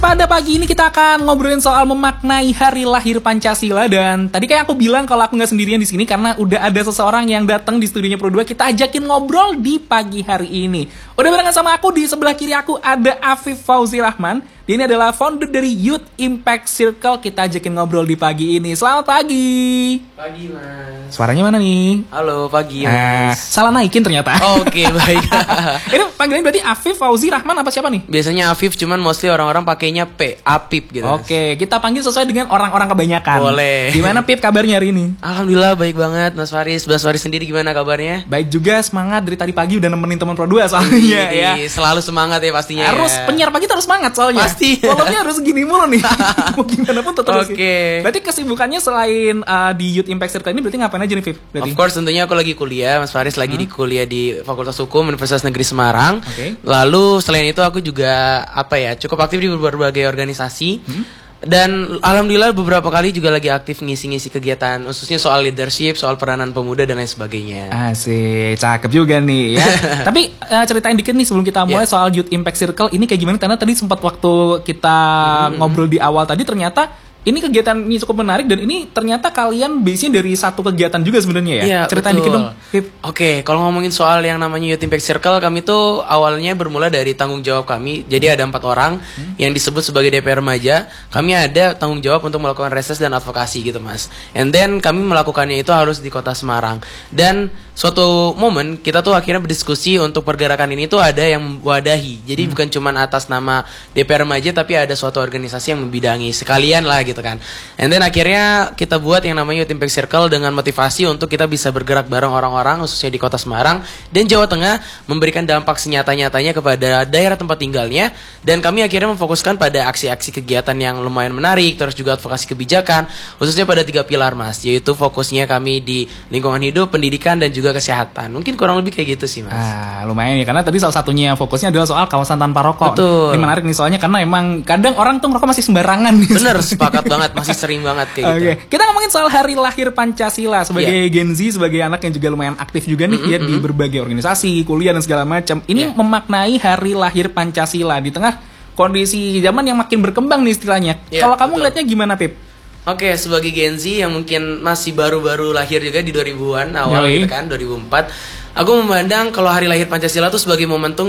Pada pagi ini kita akan ngobrolin soal memaknai hari lahir Pancasila. Dan tadi kayak aku bilang kalau aku nggak sendirian di sini karena udah ada seseorang yang datang di studionya Pro2. Kita ajakin ngobrol di pagi hari ini. Udah barengan sama aku, di sebelah kiri aku ada Afif Fauzi Rahman. Dia ini adalah founder dari Youth Impact Circle. Kita ajakin ngobrol di pagi ini. Selamat pagi. Pagi, Mas. Suaranya mana nih? Halo, pagi, Mas. Salah naikin ternyata. Oke, baik. Ini panggilannya berarti Afif Fauzi Rahman apa siapa nih? Biasanya Afif, cuman mostly orang-orang pakainya P, Apip gitu. Oke, kita panggil sesuai dengan orang-orang kebanyakan. Boleh. Gimana Pip kabarnya hari ini? Alhamdulillah baik banget, Mas Faris. Mas Faris sendiri gimana kabarnya? Baik juga, semangat dari tadi pagi udah nemenin teman Pro2 soalnya ya. Selalu semangat ya pastinya. Harus ya. Penyiar pagi terus semangat soalnya. Pasti. Volumenya harus gini mulu nih. Mau gimana pun tetap harus. Oke. Berarti kesibukannya selain di Youth Impact Circle ini berarti ngapain aja nih, Pip? Of course, tentunya aku lagi kuliah. Mas Faris lagi di kuliah di Fakultas Hukum Universitas Negeri Semarang. Oke. Lalu selain itu aku juga cukup aktif di berbagai organisasi. Dan alhamdulillah beberapa kali juga lagi aktif ngisi-ngisi kegiatan, khususnya soal leadership, soal peranan pemuda dan lain sebagainya. Asik, cakep juga nih ya. Tapi ceritain dikit nih sebelum kita mulai soal Youth Impact Circle ini kayak gimana? Karena tadi sempat waktu kita ngobrol di awal tadi ternyata ini kegiatan ini cukup menarik dan ini ternyata kalian base-nya dari satu kegiatan juga sebenarnya ya. Iya, Ceritain dikit dong, Pip. Oke, kalau ngomongin soal yang namanya Youth Impact Circle, kami tuh awalnya bermula dari tanggung jawab kami. Jadi ada 4 orang yang disebut sebagai DPR remaja. Kami ada tanggung jawab untuk melakukan reses dan advokasi gitu, Mas. And then kami melakukannya itu harus di Kota Semarang. Dan suatu momen kita tuh akhirnya berdiskusi untuk pergerakan ini tuh ada yang wadahi. Jadi bukan cuma atas nama DPR remaja, tapi ada suatu organisasi yang membidangi sekalian lah gitu kan. And then akhirnya kita buat yang namanya Youth Impact Circle dengan motivasi untuk kita bisa bergerak bareng orang-orang khususnya di Kota Semarang dan Jawa Tengah, memberikan dampak senyata-nyatanya kepada daerah tempat tinggalnya. Dan kami akhirnya memfokuskan pada aksi-aksi kegiatan yang lumayan menarik, terus juga advokasi kebijakan khususnya pada 3 pilar, Mas, yaitu fokusnya kami di lingkungan hidup, pendidikan dan juga kesehatan. Mungkin kurang lebih kayak gitu sih, Mas. Lumayan ya, karena tadi salah satunya fokusnya adalah soal kawasan tanpa rokok. Betul. Ini menarik nih soalnya karena emang kadang orang tuh merokok masih sembarangan nih. Bener, sepakat banget, masih sering banget kayak gitu. Oke, kita ngomongin soal hari lahir Pancasila sebagai Gen Z, sebagai anak yang juga lumayan aktif juga nih ya di berbagai organisasi, kuliah dan segala macam. Ini memaknai hari lahir Pancasila di tengah kondisi zaman yang makin berkembang nih istilahnya. Kalau kamu ngeliatnya gimana, Pip? Oke, sebagai Gen Z yang mungkin masih baru-baru lahir juga di 2000-an awal gitu kan, 2004. Aku memandang kalau hari lahir Pancasila itu sebagai momentum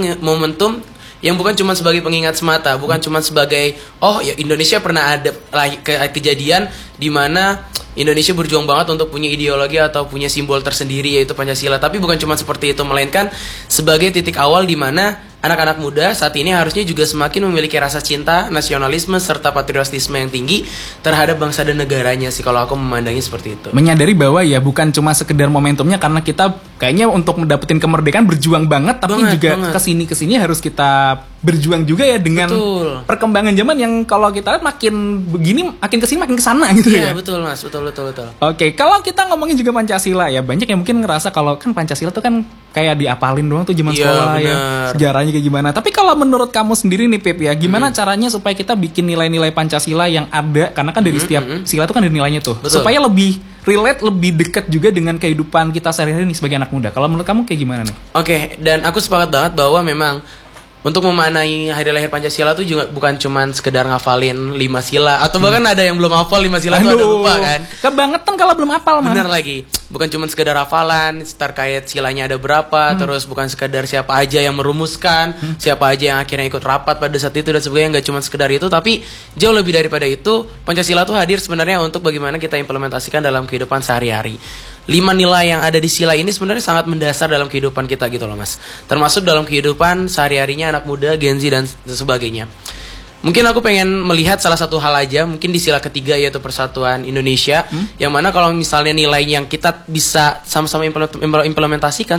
yang bukan cuma sebagai pengingat semata, bukan cuma sebagai ya Indonesia pernah ada kejadian di mana Indonesia berjuang banget untuk punya ideologi atau punya simbol tersendiri yaitu Pancasila. Tapi bukan cuma seperti itu, melainkan sebagai titik awal di mana anak-anak muda saat ini harusnya juga semakin memiliki rasa cinta, nasionalisme, serta patriotisme yang tinggi terhadap bangsa dan negaranya sih, kalau aku memandangnya seperti itu. Menyadari bahwa ya bukan cuma sekedar momentumnya, karena kita kayaknya untuk mendapetin kemerdekaan berjuang banget, tapi juga kesini harus kita berjuang juga ya dengan perkembangan zaman yang kalau kita lihat makin begini, makin kesini makin kesana gitu ya. Iya, betul, Mas, betul. Oke, kalau kita ngomongin juga Pancasila ya, banyak yang mungkin ngerasa kalau kan Pancasila tuh kan kayak diapalin doang tuh zaman sekolah ya, sejarahnya kayak gimana. Tapi kalau menurut kamu sendiri nih, Pip ya, gimana caranya supaya kita bikin nilai-nilai Pancasila yang ada, karena kan dari setiap sila itu kan ada nilainya tuh, supaya lebih relate, lebih dekat juga dengan kehidupan kita sehari-hari nih sebagai anak muda. Kalau menurut kamu kayak gimana nih? Oke, dan aku sepakat banget bahwa memang untuk memaknai hari lahir Pancasila tuh juga bukan cuman sekedar ngafalin 5 sila, atau bahkan ada yang belum hafal 5 sila tuh ada lupa kan. Kebangetan kalau belum hafal, man. Bener lagi. Bukan cuma sekedar hafalan, terkait silanya ada berapa, terus bukan sekedar siapa aja yang merumuskan, siapa aja yang akhirnya ikut rapat pada saat itu dan sebagainya, nggak cuma sekedar itu, tapi jauh lebih daripada itu. Pancasila tuh hadir sebenarnya untuk bagaimana kita implementasikan dalam kehidupan sehari-hari. 5 nilai yang ada di sila ini sebenarnya sangat mendasar dalam kehidupan kita gitu loh, Mas. Termasuk dalam kehidupan sehari-harinya anak muda, Gen Z dan sebagainya. Mungkin aku pengen melihat salah satu hal aja, mungkin di sila ketiga yaitu Persatuan Indonesia, yang mana kalau misalnya nilai yang kita bisa sama-sama implementasikan